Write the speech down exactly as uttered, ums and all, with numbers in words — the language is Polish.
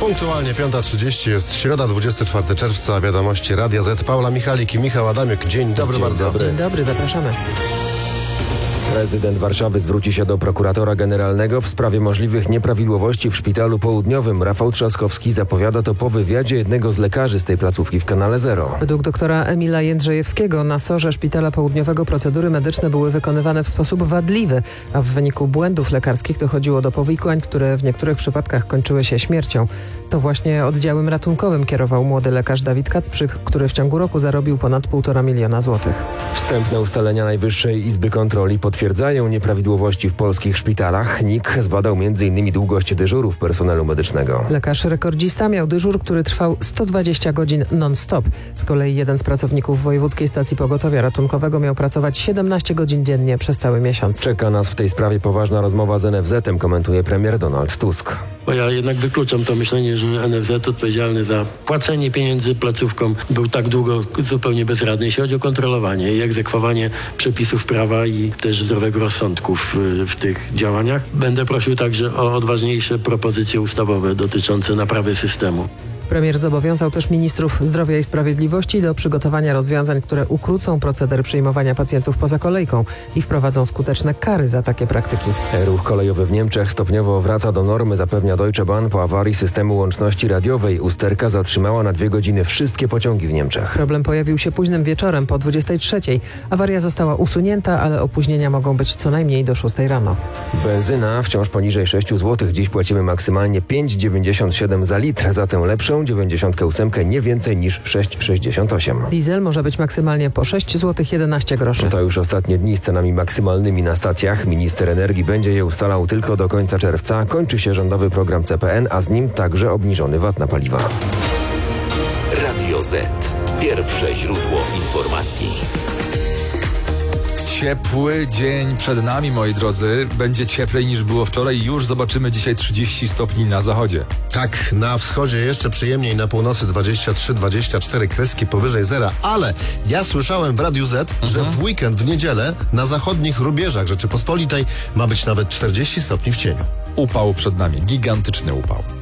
Punktualnie piąta trzydzieści jest środa, dwudziestego czwartego czerwca. Wiadomości Radia Z. Paula Michalik i Michał Adamiuk. Dzień dobry Dzień bardzo. Dobry. Dzień dobry, zapraszamy. Prezydent Warszawy zwróci się do prokuratora generalnego w sprawie możliwych nieprawidłowości w Szpitalu Południowym. Rafał Trzaskowski zapowiada to po wywiadzie jednego z lekarzy z tej placówki w Kanale Zero. Według doktora Emila Jędrzejewskiego na sorze Szpitala Południowego procedury medyczne były wykonywane w sposób wadliwy, a w wyniku błędów lekarskich dochodziło do powikłań, które w niektórych przypadkach kończyły się śmiercią. To właśnie oddziałem ratunkowym kierował młody lekarz Dawid Kacprzyk, który w ciągu roku zarobił ponad półtora miliona złotych. Wstępne ustalenia Najwyższej Izby Kontroli potwierdzają nieprawidłowości w polskich szpitalach. N I K zbadał między innymi długość dyżurów personelu medycznego. Lekarz rekordzista miał dyżur, który trwał sto dwadzieścia godzin non-stop. Z kolei jeden z pracowników Wojewódzkiej Stacji Pogotowia Ratunkowego miał pracować siedemnaście godzin dziennie przez cały miesiąc. Czeka nas w tej sprawie poważna rozmowa z N F Z-em, komentuje premier Donald Tusk. Bo ja jednak wykluczam to myślenie, że N F Z odpowiedzialny za płacenie pieniędzy placówkom był tak długo zupełnie bezradny, jeśli chodzi o kontrolowanie i egzekwowanie przepisów prawa i też zdrowego rozsądku w, w tych działaniach. Będę prosił także o odważniejsze propozycje ustawowe dotyczące naprawy systemu. Premier zobowiązał też ministrów zdrowia i sprawiedliwości do przygotowania rozwiązań, które ukrócą proceder przyjmowania pacjentów poza kolejką i wprowadzą skuteczne kary za takie praktyki. Ruch kolejowy w Niemczech stopniowo wraca do normy, zapewnia Deutsche Bahn po awarii systemu łączności radiowej. Usterka zatrzymała na dwie godziny wszystkie pociągi w Niemczech. Problem pojawił się późnym wieczorem po dwudziestej trzeciej. Awaria została usunięta, ale opóźnienia mogą być co najmniej do szóstej rano. Benzyna wciąż poniżej sześć złotych. Dziś płacimy maksymalnie pięć dziewięćdziesiąt siedem za litr. Za tę lepszą dziewięćdziesiąt osiem nie więcej niż sześć sześćdziesiąt osiem. Diesel może być maksymalnie po sześć złotych jedenaście groszy. To już ostatnie dni z cenami maksymalnymi na stacjach. Minister energii będzie je ustalał tylko do końca czerwca. Kończy się rządowy program C P N, a z nim także obniżony V A T na paliwa. Radio Z. Pierwsze źródło informacji. Ciepły dzień przed nami, moi drodzy. Będzie cieplej niż było wczoraj. Już zobaczymy dzisiaj trzydzieści stopni na zachodzie. Tak, na wschodzie jeszcze przyjemniej, na północy dwadzieścia trzy dwadzieścia cztery, kreski powyżej zera, ale ja słyszałem w Radiu Z, mhm. że w weekend, w niedzielę na zachodnich rubieżach Rzeczypospolitej ma być nawet czterdzieści stopni w cieniu. Upał przed nami, gigantyczny upał.